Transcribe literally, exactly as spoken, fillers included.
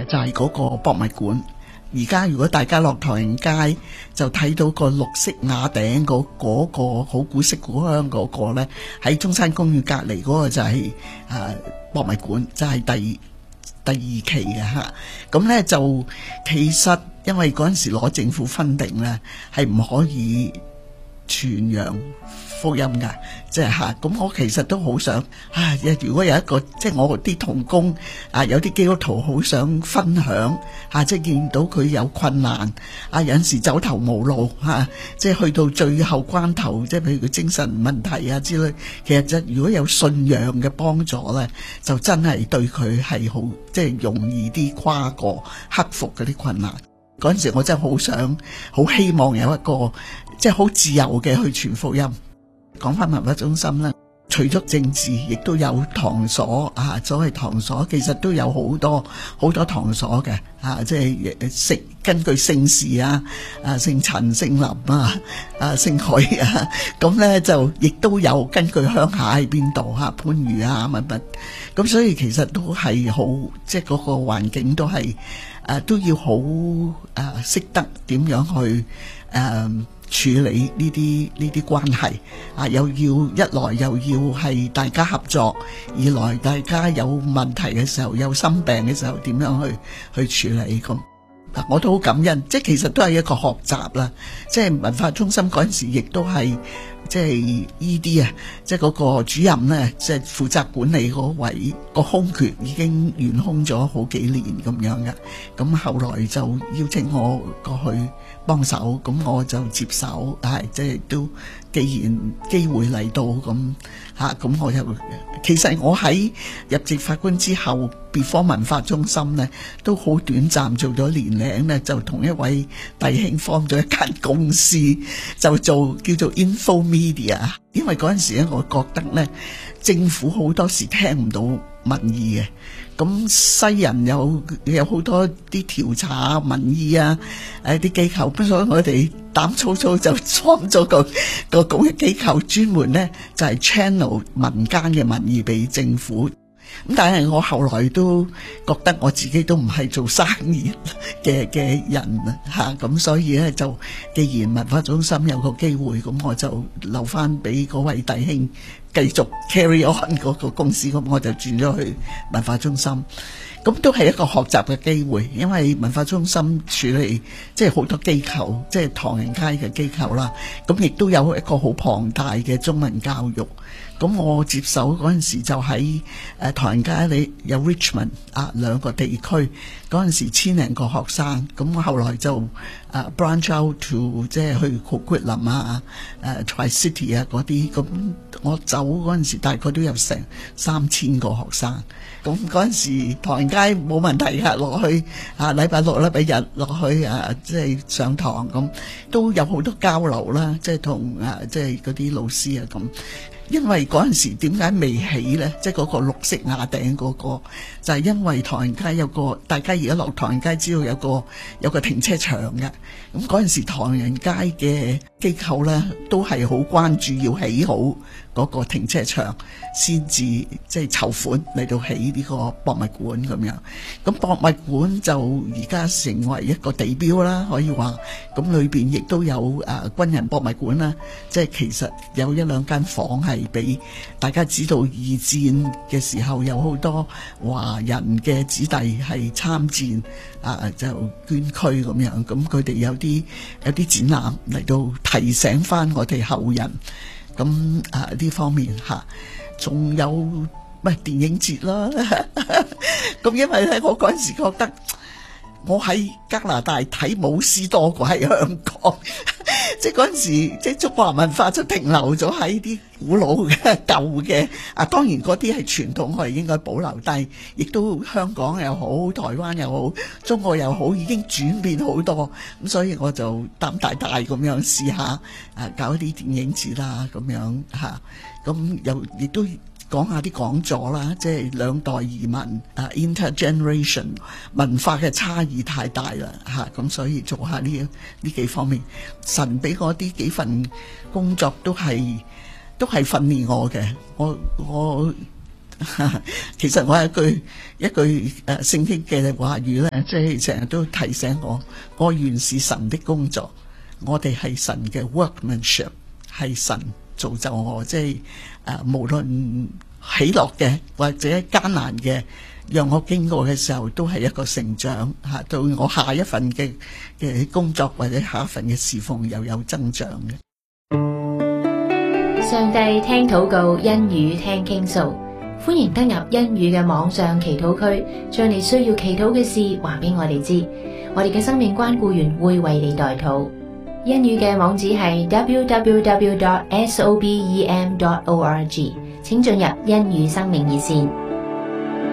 就係嗰個博物館。而家如果大家落唐人街就睇到個綠色瓦頂嗰嗰個好古色古香嗰個咧，喺中山公園隔離嗰個就係、是、誒、啊、博物館，就係、是、第第二期嘅嚇。咁咧就其實因為嗰陣時攞政府分定咧，係唔可以傳揚福音㗎，即係嚇。咁我其實都好想啊，如果有一個即係我啲同工啊，有啲基督徒好想分享嚇，即係見到佢有困難啊，有陣時走投無路嚇，即係去到最後關頭，即係譬如佢精神問題啊之類，其實就如果有信仰嘅幫助咧，就真係對佢係好即係容易啲跨過克服嗰啲困難。嗰陣時我真係好想好希望有一個即係好自由嘅去傳福音。講翻文化中心啦，除咗政治，亦都有堂所啊。所謂堂所，其實都有好多好多堂所嘅啊，即係聖根據聖事啊，啊聖陳、聖林啊、啊聖海啊，咁咧就亦都有根據鄉下喺邊度嚇，番禺啊乜乜，咁所以其實都係好，即係嗰個環境都係誒、啊、都要好誒識得點樣去誒。啊處理呢啲呢啲關係啊，又要一來又要係大家合作，二來大家有問題嘅時候，有心病嘅時候，點樣去去處理咁。嗱，我都好感恩，即係其實都係一個學習啦。即係文化中心嗰陣時，亦都係即係 E D 啊，即係嗰個主任咧，即係負責管理嗰位個空缺已經懸空咗好幾年咁樣嘅。咁後來就邀請我過去幫手，咁我就接手，係即係都既然機會嚟到咁嚇，咁我又其實我喺入籍法官之後 ，before 文化中心咧都好短暫做咗年零咧，就同一位弟兄 form 咗一間公司，就做叫做 Info Media。因為嗰陣時咧，我覺得咧政府好多時聽唔到民意嘅。咁西人有有好多啲調查民意啊，誒啲機構，不所以我哋膽粗粗就創咗個個咁嘅機構，專門咧就係 channel 民間嘅民意俾政府。咁但係我後來都覺得我自己都唔係做生意嘅嘅人嚇，咁所以咧就既然文化中心有個機會，咁我就留翻俾嗰位弟兄繼續 carry on 嗰個公司，咁我就轉咗去文化中心。咁都係一個學習嘅機會，因為文化中心處理即係好多機構，即係唐人街嘅機構啦。咁亦都有一個好龐大嘅中文教育。咁我接手嗰陣時就喺誒唐人街，你有 Richmond 啊兩個地區，嗰陣時千零個學生。咁我後來就誒 branch out to 即係去 Coquitlam 啊、誒 Tri-City 啊嗰啲。咁我走嗰陣時大概都有成三千個學生。咁嗰陣時唐人街冇問題㗎，落去啊禮拜六禮拜日落去啊即係上堂，咁都有好多交流啦，即係同啊即係嗰啲老師啊咁。因為嗰陣時點解未起呢？即係嗰個綠色瓦頂嗰個，就係因為唐人街有個，大家而家落唐人街知道有個有個停車場嘅。咁嗰陣時唐人街嘅機構呢，都係好關注要起好嗰個停車場，先至即係籌款嚟到起呢個博物館咁樣。咁博物館就而家成為一個地標啦，可以話。咁裏邊亦都有誒、呃、軍人博物館啦，即係其實有一兩間房係俾大家知道二戰嘅時候有好多華人嘅子弟係參戰啊，就捐軀咁樣。咁佢哋有啲有啲展覽嚟到提醒翻我哋後人。咁啊呢方面嚇，仲有咩電影節啦？咁因為咧，我嗰陣時覺得我喺加拿大睇舞獅多過喺香港，即係嗰陣時，即係中華文化就停留咗喺啲古老嘅舊嘅啊。當然嗰啲係傳統，我哋應該保留，但係亦都香港又好，台灣又好，中國又好，已經轉變好多。咁所以我就膽大大咁樣試下啊，搞一啲電影節啦，咁樣嚇。咁又亦都講下啲講座啦，即係兩代移民啊 intergeneration 文化嘅差異太大啦嚇，咁所以做下呢呢幾方面。神俾我啲幾份工作都係都係訓練我嘅，我我其實我有一句一句誒聖經嘅話語咧，即係成日都提醒我，我原是神的工作，我哋係神嘅 workmanship， 係神造就我，即係誒無論喜樂嘅或者艱難嘅，讓我經過嘅時候都係一個成長嚇，到我下一份嘅嘅工作或者下一份嘅侍奉又有增長嘅。 上帝聽禱告，恩雨聽傾訴。歡迎登入恩雨嘅網上祈禱區，將你需要祈禱嘅事話俾我哋知，我哋嘅生命關顧員會為你代禱。恩雨嘅網址係 double-u double-u double-u dot sobem dot org， 請進入恩雨生命熱線